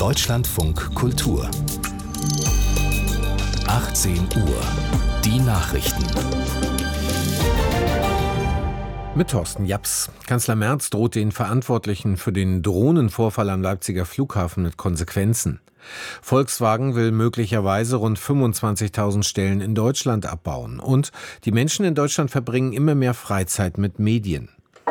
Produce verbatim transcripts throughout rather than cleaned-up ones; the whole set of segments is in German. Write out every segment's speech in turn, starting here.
Deutschlandfunk Kultur. achtzehn Uhr. Die Nachrichten. Mit Thorsten Japs. Kanzler Merz droht den Verantwortlichen für den Drohnenvorfall am Leipziger Flughafen mit Konsequenzen. Volkswagen will möglicherweise rund fünfundzwanzigtausend Stellen in Deutschland abbauen. Und die Menschen in Deutschland verbringen immer mehr Freizeit mit Medien.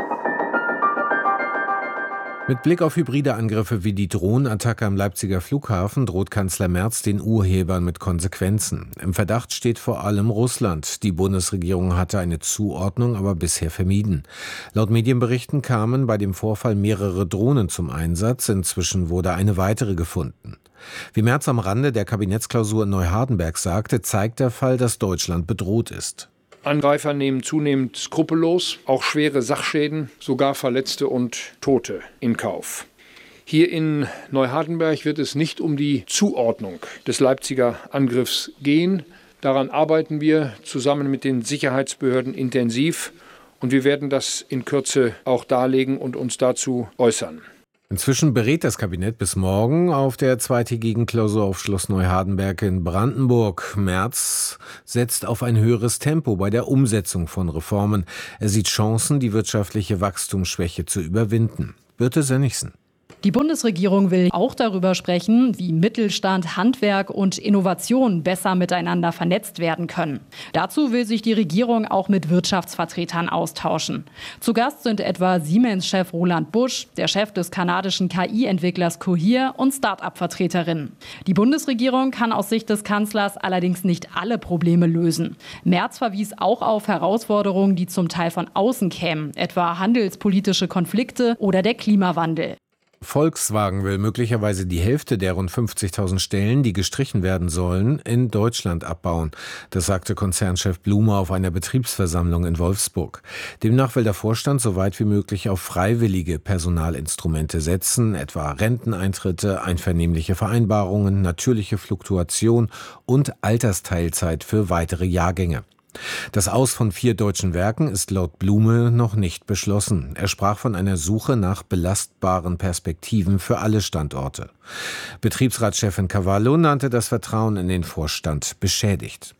Mit Blick auf hybride Angriffe wie die Drohnenattacke am Leipziger Flughafen droht Kanzler Merz den Urhebern mit Konsequenzen. Im Verdacht steht vor allem Russland. Die Bundesregierung hatte eine Zuordnung aber bisher vermieden. Laut Medienberichten kamen bei dem Vorfall mehrere Drohnen zum Einsatz. Inzwischen wurde eine weitere gefunden. Wie Merz am Rande der Kabinettsklausur in Neuhardenberg sagte, zeigt der Fall, dass Deutschland bedroht ist. Angreifer nehmen zunehmend skrupellos auch schwere Sachschäden, sogar Verletzte und Tote in Kauf. Hier in Neuhardenberg wird es nicht um die Zuordnung des Leipziger Angriffs gehen. Daran arbeiten wir zusammen mit den Sicherheitsbehörden intensiv und wir werden das in Kürze auch darlegen und uns dazu äußern. Inzwischen berät das Kabinett bis morgen auf der zweitägigen Klausur auf Schloss Neuhardenberg in Brandenburg. Merz setzt auf ein höheres Tempo bei der Umsetzung von Reformen. Er sieht Chancen, die wirtschaftliche Wachstumsschwäche zu überwinden. Birte Sönnigsen. Die Bundesregierung will auch darüber sprechen, wie Mittelstand, Handwerk und Innovation besser miteinander vernetzt werden können. Dazu will sich die Regierung auch mit Wirtschaftsvertretern austauschen. Zu Gast sind etwa Siemens-Chef Roland Busch, der Chef des kanadischen K I-Entwicklers Cohere und Start-up-Vertreterinnen. Die Bundesregierung kann aus Sicht des Kanzlers allerdings nicht alle Probleme lösen. Merz verwies auch auf Herausforderungen, die zum Teil von außen kämen, etwa handelspolitische Konflikte oder der Klimawandel. Volkswagen will möglicherweise die Hälfte der rund fünfzigtausend Stellen, die gestrichen werden sollen, in Deutschland abbauen. Das sagte Konzernchef Blume auf einer Betriebsversammlung in Wolfsburg. Demnach will der Vorstand so weit wie möglich auf freiwillige Personalinstrumente setzen, etwa Renteneintritte, einvernehmliche Vereinbarungen, natürliche Fluktuation und Altersteilzeit für weitere Jahrgänge. Das Aus von vier deutschen Werken ist laut Blume noch nicht beschlossen. Er sprach von einer Suche nach belastbaren Perspektiven für alle Standorte. Betriebsratschefin Cavallo nannte das Vertrauen in den Vorstand beschädigt.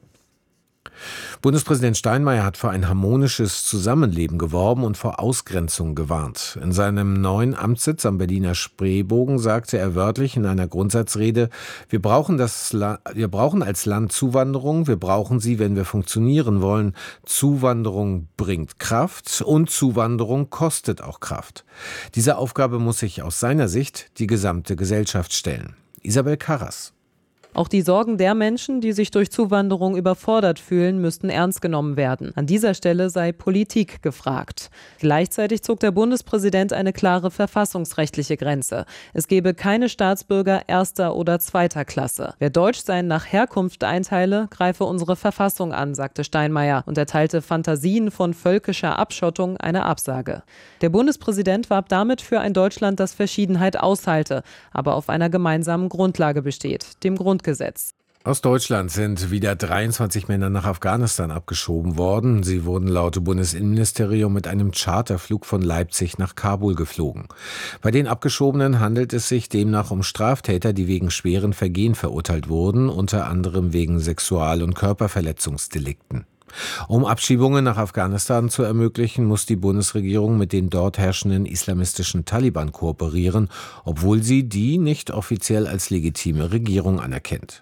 Bundespräsident Steinmeier hat für ein harmonisches Zusammenleben geworben und vor Ausgrenzung gewarnt. In seinem neuen Amtssitz am Berliner Spreebogen sagte er wörtlich in einer Grundsatzrede: Wir brauchen das La- wir brauchen als Land Zuwanderung, wir brauchen sie, wenn wir funktionieren wollen. Zuwanderung bringt Kraft und Zuwanderung kostet auch Kraft. Dieser Aufgabe muss sich aus seiner Sicht die gesamte Gesellschaft stellen. Isabel Karras. Auch die Sorgen der Menschen, die sich durch Zuwanderung überfordert fühlen, müssten ernst genommen werden. An dieser Stelle sei Politik gefragt. Gleichzeitig zog der Bundespräsident eine klare verfassungsrechtliche Grenze. Es gebe keine Staatsbürger erster oder zweiter Klasse. Wer Deutschsein nach Herkunft einteile, greife unsere Verfassung an, sagte Steinmeier und erteilte Fantasien von völkischer Abschottung eine Absage. Der Bundespräsident warb damit für ein Deutschland, das Verschiedenheit aushalte, aber auf einer gemeinsamen Grundlage besteht, dem Grundgesetz. Aus Deutschland sind wieder dreiundzwanzig Männer nach Afghanistan abgeschoben worden. Sie wurden laut Bundesinnenministerium mit einem Charterflug von Leipzig nach Kabul geflogen. Bei den Abgeschobenen handelt es sich demnach um Straftäter, die wegen schweren Vergehen verurteilt wurden, unter anderem wegen Sexual- und Körperverletzungsdelikten. Um Abschiebungen nach Afghanistan zu ermöglichen, muss die Bundesregierung mit den dort herrschenden islamistischen Taliban kooperieren, obwohl sie die nicht offiziell als legitime Regierung anerkennt.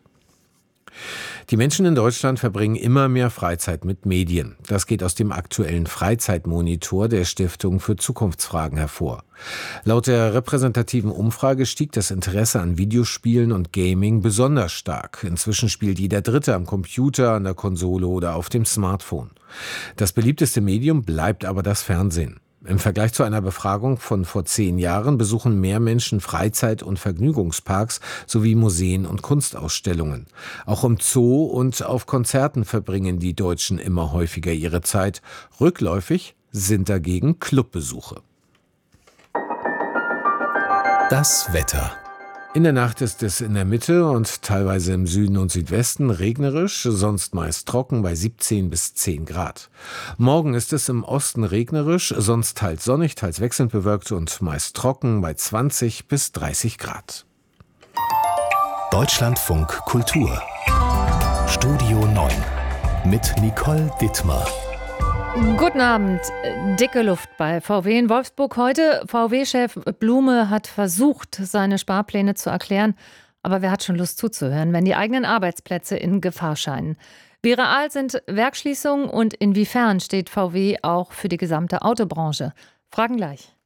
Die Menschen in Deutschland verbringen immer mehr Freizeit mit Medien. Das geht aus dem aktuellen Freizeitmonitor der Stiftung für Zukunftsfragen hervor. Laut der repräsentativen Umfrage stieg das Interesse an Videospielen und Gaming besonders stark. Inzwischen spielt jeder Dritte am Computer, an der Konsole oder auf dem Smartphone. Das beliebteste Medium bleibt aber das Fernsehen. Im Vergleich zu einer Befragung von vor zehn Jahren besuchen mehr Menschen Freizeit- und Vergnügungsparks sowie Museen und Kunstausstellungen. Auch im Zoo und auf Konzerten verbringen die Deutschen immer häufiger ihre Zeit. Rückläufig sind dagegen Clubbesuche. Das Wetter. In der Nacht ist es in der Mitte und teilweise im Süden und Südwesten regnerisch, sonst meist trocken bei siebzehn bis zehn Grad. Morgen ist es im Osten regnerisch, sonst teils sonnig, teils wechselnd bewölkt und meist trocken bei zwanzig bis dreißig Grad. Deutschlandfunk Kultur. Studio neun mit Nicole Dittmar. Guten Abend. Dicke Luft bei V W in Wolfsburg heute. V W-Chef Blume hat versucht, seine Sparpläne zu erklären. Aber wer hat schon Lust zuzuhören, wenn die eigenen Arbeitsplätze in Gefahr scheinen? Wie real sind Werksschließungen und inwiefern steht V W auch für die gesamte Autobranche? Fragen gleich.